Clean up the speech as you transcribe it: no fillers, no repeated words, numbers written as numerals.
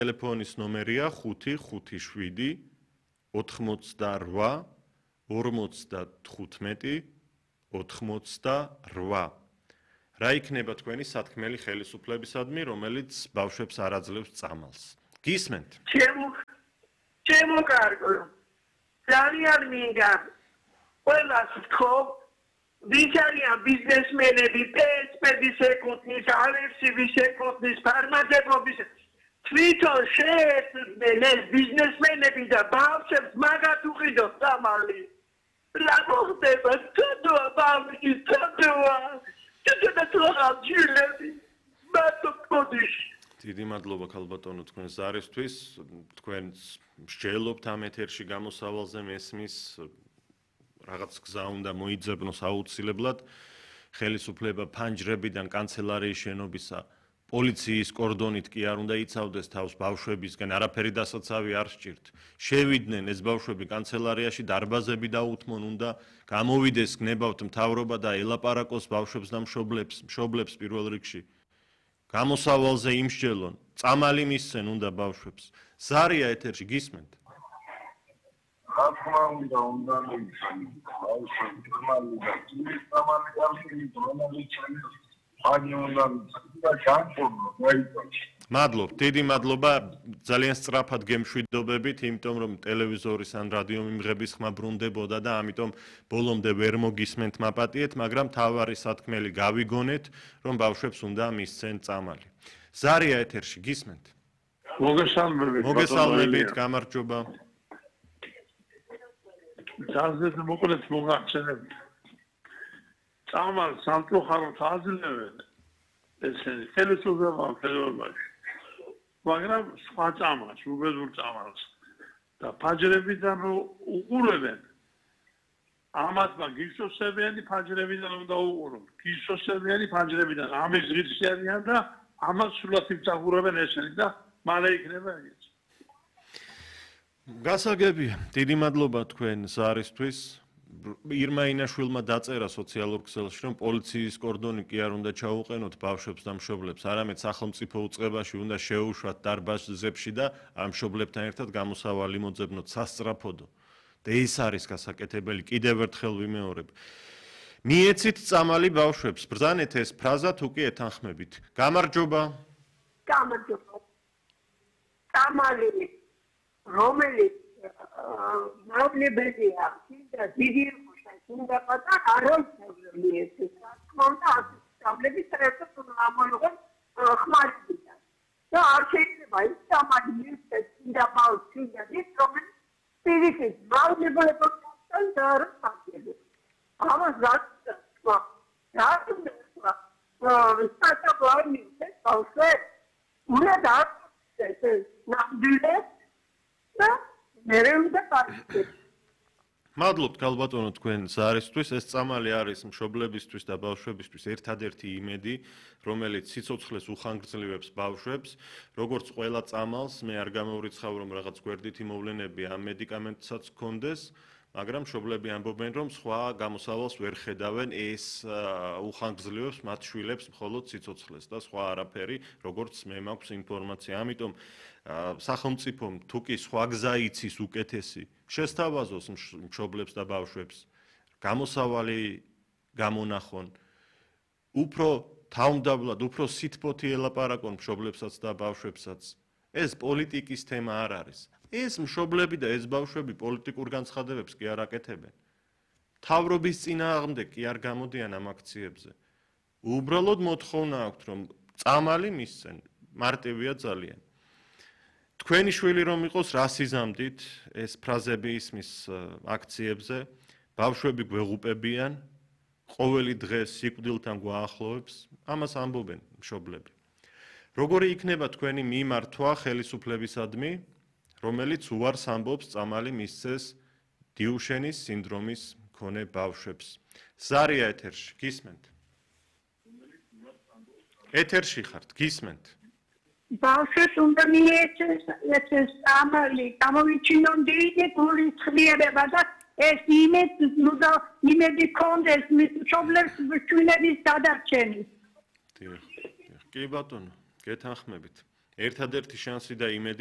ტელეფონის ნომერია 557 88 55 88. რა იქნება თქვენი სათქმელი ხელისუფლებისადმი, რომელიც ბავშვებს არ აძლევს წამალს? გისმენთ? ჩემო კარგო. ძალიან მინდა ყველას ვთქო, ვინც არიან ბიზნესმენები, PSP-ის ეკუთვნის, ალერსების ეკუთვნის, ფარმაცევტების თვითონ შეერთდნენ ეს ბიზნესმენები და ბავშვებს მაგათ უყიდოთ წამალი. რა მოხდება? თუნდაა ბავშვი, თუნდაა. დიდი მადლობა ქალბატონო თქვენს ზარისთვის, თქვენ მსჯელობთ ამ ეთერში გამოსავალზე, მესმის რაღაც გზა უნდა მოიძებნოს აუცილებლად ხელისუფლება ფანჯრებიდან კანცელარიის შენობისა პოლიციის კორდონით კი არ უნდა იცავდეს თავს ბავშვებისგან, არაფერი დასაცავი არ სჭირთ. შევიდნენ ეს ბავშვები კანცელარიაში, დარბაზები დაუთმონ, უნდა გამოვიდეს გნებავთ მთავრობა და ელაპარაკოს ბავშვებს და მშობლებს პირველ რიგში. გამოსავალზე იმსჯელონ, წამალი მისცენ უნდა ბავშვებს. ზარია ეთერში, გისმენთ? რა თქმა უნდა მისცენ ბავშვებს წამალი და წამალი გამშვიდობ, რომელიც მადლობ, დიდი მადლობა, ძალიან სწრაფად გემშვიდობებით, იმიტომ რომ ტელევიზორის ან რადიო მიმღების ხმა ბრუნდებოდა და ამიტომ ბოლომდე ვერ მოგისმენთ მაპატიეთ, მაგრამ თავარი სათქმელი გავიგონეთ, რომ ბავშვებს უნდა მისცენ წამალი. ზარია ეთერში, გისმენთ? მოგესალმებით, გამარჯობა. ძალიან მოკლედ მოგახსენებთ. წამალ სამწუხაროდ აძლევენ ესენი ხელისუფლებაში, მაგრამ სხვა წამალს, უბედურ წამალს და ფაჯრებიდან უყურებენ. ამათ გისოსებიანი ფაჯრებიდან უნდა უყურონ. გისოსებიანი ფაჯრებიდან ამის ღირსი არიან და ამას სულად იმსახურებენ ესენი და მალე იქნება ეს. გასაგებია, დიდი მადლობა თქვენ ზარისთვის. ირმა ინაშვილმა დაწერა სოციალურ ქსელში, რომ პოლიციის კორდონი კი არ უნდა ჩაუყენოთ ბავშვებს და მშობლებს, არამედ სახელმწიფო უწყებაში უნდა შეუშვათ დარბაზებში და ამ მშობლებთან ერთად გამოსავალი მოძებნოთ სასწრაფოდო. და ეს არის გასაკეთებელი, კიდევ ერთხელ ვიმეორებ. მიეცით წამალი ბავშვებს, ბრძანეთ ეს ფრაზა თუ კი ეთანხმებით. გამარჯობა. გამარჯობა. წამალი რომელიც ნავლებია, და დიდი უნდა პატარა აროისებია ეს. კონდა ასწავლების საერთოდ ამონოგენ ხმარებიდან. და არ შეიძლება ის წამალი მისცეს და ბავშვი და ის რომელიც პირიქით მალდებლებთან და არ ფაქები. ამას რა უნდა სტატაბლანი ეს ბავშვი უნდა დააწყდეს ნამდვილად და მერე უნდა პარკი. მადლობთ ქალბატონო თქვენ ზარისთვის, ეს წამალი არის მშობლებისთვის და ბავშვებისთვის ერთადერთი იმედი, რომელიც სიცოცხლეს უხანგრძლივებს ბავშვებს, როგორც ყველა წამალს, მე არ გამოვრიცხავ რომ რაღაც გვერდითი მოვლენები ამ მედიკამენტსაც გქონდეს, მაგრამ მშობლები ამბობენ რომ სხვა გამოსავალს ვერ ხედავენ, ეს უხანგრძლივებს მათ შვილებს მხოლოდ სიცოცხლეს და სხვა არაფერი, როგორც მე მაქვს ინფორმაცია. ამიტომ სახელმწიფომ თუ კი სხვა გზა იცის უკეთესი, შესთავაზოს მშობლებს და ბავშვებს, გამოსავალი გამონახონ, უფრო თავმდაბლად, უფრო სითბოთი ელაპარაკონ მშობლებსაც და ბავშვებსაც. ეს პოლიტიკის თემა არ არის. ეს მშობლები და ეს ბავშვები პოლიტიკურ განცხადებებს კი არ აკეთებენ. მთავრობის წინააღმდეგ კი არ გამოდიან ამ აქციებზე. უბრალოდ მოთხოვნა აქვთ, რომ წამალი მისცენ, მარტივია ძალიან. თქვენი შვილი რომ იყოს რასიზამდით, ეს ფრაზები ისმის აქციებზე, ბავშვები გვეღუპებიან, ყოველი დღე სიკვდილთან გვაახლოვებს, ამას ამბობენ მშობლები. როგორი იქნება თქვენი მიმართვა ხელისუფლებისადმი, რომელიც უარს ამბობს წამალი მისცეს დიუშენის სინდრომის მქონე ბავშვებს. ზარია ეთერში, გისმენთ? ეთერში ხართ, გისმენთ? ბავშვებს უნდა მიეცეს წამალი, გამოვიჩინონ დიდი გულის ხმიერება და ეს იმედი კონდეს მშობლებს შვილების გადარჩენის. კი ბატონო, გეთანხმებით. ერთადერთი შანსი და იმედი